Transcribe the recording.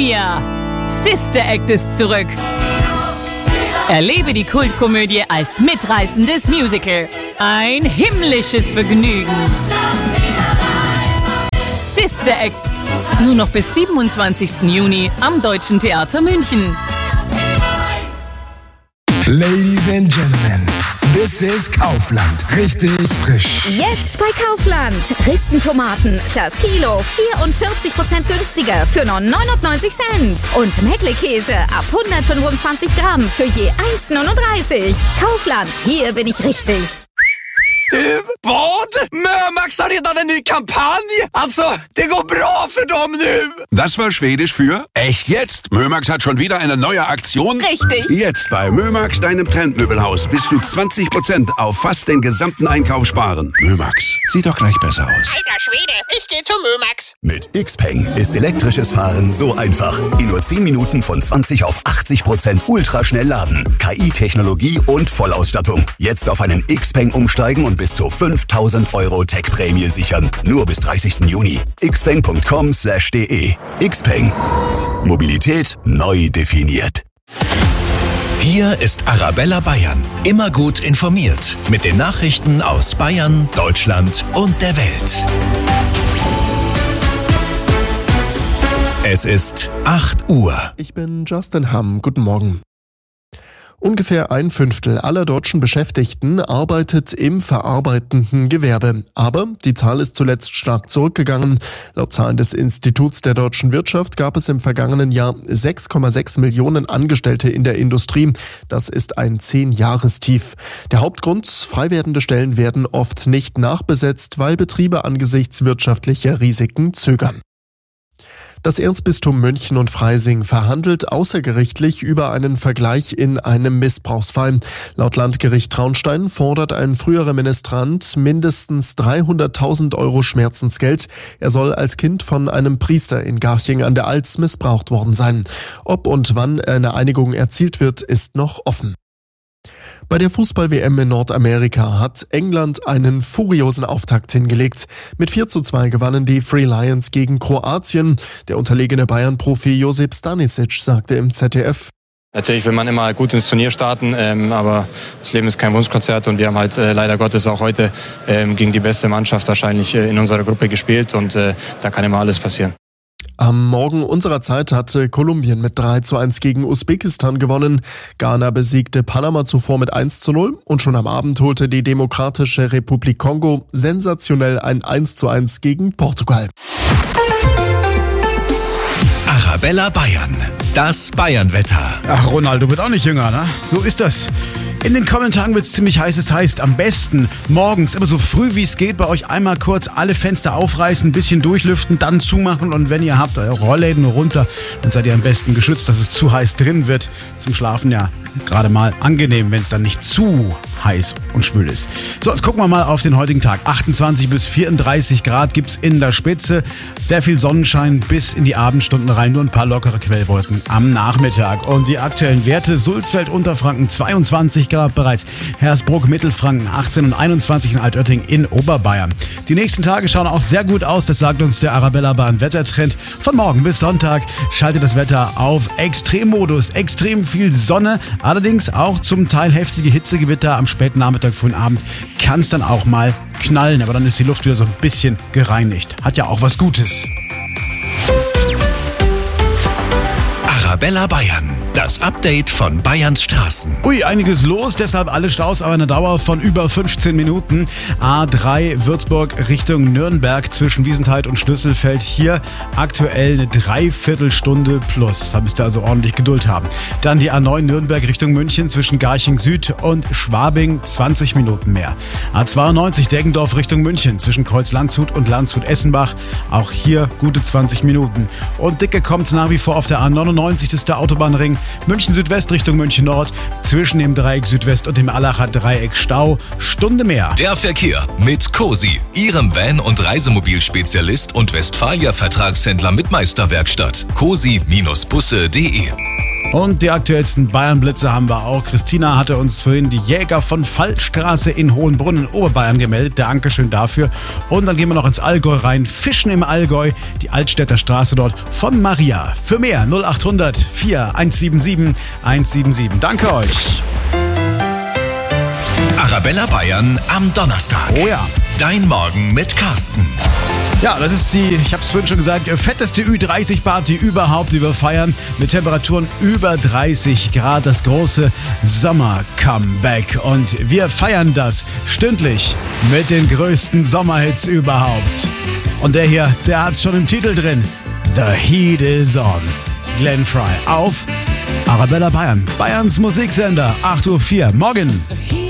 mir. Sister Act ist zurück. Erlebe die Kultkomödie als mitreißendes Musical. Ein himmlisches Vergnügen. Sister Act. Nur noch bis 27. Juni am Deutschen Theater München. Ladies and Gentlemen, this is Kaufland. Richtig frisch. Jetzt bei Kaufland. Ristentomaten. Das Kilo 44% günstiger für nur 99 Cent. Und Meckle-Käse ab 125 Gramm für je 1,39. Kaufland, hier bin ich richtig. Du, vad? Mömax har redan en ny kampanj. Alltså, det går bra för dem nu. Das war Schwedisch für echt jetzt. Mömax hat schon wieder eine neue Aktion. Richtig. Jetzt bei Mömax, deinem Trendmöbelhaus, bis zu 20% auf fast den gesamten Einkauf sparen. Mömax, sieht doch gleich besser aus. Alter Schwede, ich geh zu Mömax. Mit Xpeng ist elektrisches Fahren so einfach. In nur 10 Minuten von 20 auf 80% ultraschnell laden. KI-Technologie und Vollausstattung. Jetzt auf einen Xpeng umsteigen und bis zu 5.000 € Tech-Prämie sichern. Nur bis 30. Juni. xpeng.com/de. Xpeng. Mobilität neu definiert. Hier ist Arabella Bayern. Immer gut informiert. Mit den Nachrichten aus Bayern, Deutschland und der Welt. Es ist 8 Uhr. Ich bin Justin Hamm. Guten Morgen. Ungefähr 1/5 aller deutschen Beschäftigten arbeitet im verarbeitenden Gewerbe. Aber die Zahl ist zuletzt stark zurückgegangen. Laut Zahlen des Instituts der deutschen Wirtschaft gab es im vergangenen Jahr 6,6 Millionen Angestellte in der Industrie. Das ist ein 10-Jahrestief. Der Hauptgrund: frei werdende Stellen werden oft nicht nachbesetzt, weil Betriebe angesichts wirtschaftlicher Risiken zögern. Das Erzbistum München und Freising verhandelt außergerichtlich über einen Vergleich in einem Missbrauchsfall. Laut Landgericht Traunstein fordert ein früherer Ministrant mindestens 300.000 € Schmerzensgeld. Er soll als Kind von einem Priester in Garching an der Alz missbraucht worden sein. Ob und wann eine Einigung erzielt wird, ist noch offen. Bei der Fußball-WM in Nordamerika hat England einen furiosen Auftakt hingelegt. Mit 4:2 gewannen die Free Lions gegen Kroatien. Der unterlegene Bayern-Profi Josip Stanisic sagte im ZDF: Natürlich will man immer gut ins Turnier starten, aber das Leben ist kein Wunschkonzert und wir haben halt leider Gottes auch heute gegen die beste Mannschaft wahrscheinlich in unserer Gruppe gespielt und da kann immer alles passieren. Am Morgen unserer Zeit hatte Kolumbien mit 3:1 gegen Usbekistan gewonnen. Ghana besiegte Panama zuvor mit 1:0 und schon am Abend holte die Demokratische Republik Kongo sensationell ein 1:1 gegen Portugal. Arabella Bayern. Das Bayern-Wetter. Ach, Ronaldo wird auch nicht jünger, ne? So ist das. In den kommenden Tagen wird es ziemlich heiß. Es heißt, am besten morgens immer so früh wie es geht bei euch einmal kurz alle Fenster aufreißen, ein bisschen durchlüften, dann zumachen und wenn ihr habt, Rollläden runter, dann seid ihr am besten geschützt, dass es zu heiß drin wird. Zum Schlafen ja gerade mal angenehm, wenn es dann nicht zu heiß und schwül ist. So, jetzt gucken wir mal auf den heutigen Tag. 28 bis 34 Grad gibt's in der Spitze. Sehr viel Sonnenschein bis in die Abendstunden rein. Nur ein paar lockere Quellwolken am Nachmittag. Und die aktuellen Werte: Sulzfeld, Unterfranken 22 Grad bereits. Hersbruck, Mittelfranken 18 und 21 in Altötting in Oberbayern. Die nächsten Tage schauen auch sehr gut aus. Das sagt uns der Arabella Bayern Wettertrend. Von morgen bis Sonntag schaltet das Wetter auf Extremmodus. Extrem viel Sonne. Allerdings auch zum Teil heftige Hitzegewitter. Am späten Nachmittag, frühen Abend kann es dann auch mal knallen. Aber dann ist die Luft wieder so ein bisschen gereinigt. Hat ja auch was Gutes. Arabella Bayern. Das Update von Bayerns Straßen. Ui, einiges los, deshalb alle Staus auf eine Dauer von über 15 Minuten. A3 Würzburg Richtung Nürnberg zwischen Wiesenthal und Schlüsselfeld. Hier aktuell eine Dreiviertelstunde plus. Da müsst ihr also ordentlich Geduld haben. Dann die A9 Nürnberg Richtung München zwischen Garching Süd und Schwabing 20 Minuten mehr. A92 Deggendorf Richtung München zwischen Kreuz Landshut und Landshut-Essenbach. Auch hier gute 20 Minuten. Und dicke kommt's nach wie vor auf der A99, das ist der Autobahnring München Südwest Richtung München Nord, zwischen dem Dreieck Südwest und dem Allacher Dreieck Stau, Stunde mehr. Der Verkehr mit Cosi, Ihrem Van- und Reisemobilspezialist und Westfalia-Vertragshändler mit Meisterwerkstatt. cosi-busse.de Und die aktuellsten Bayern-Blitze haben wir auch. Christina hatte uns vorhin die Jäger von Fallstraße in Hohenbrunn in Oberbayern gemeldet. Dankeschön dafür. Und dann gehen wir noch ins Allgäu rein. Fischen im Allgäu, die Altstädter Straße dort von Maria. Für mehr 0800 4177 177. Danke euch. Arabella Bayern am Donnerstag. Oh ja. Dein Morgen mit Carsten. Ja, das ist die, ich habe es vorhin schon gesagt, fetteste Ü30-Party überhaupt, die wir feiern. Mit Temperaturen über 30 Grad, das große Sommer-Comeback. Und wir feiern das stündlich mit den größten Sommerhits überhaupt. Und der hier, der hat's schon im Titel drin. The Heat is on. Glenn Frey auf Arabella Bayern. Bayerns Musiksender, 8:04 Uhr. Morgen.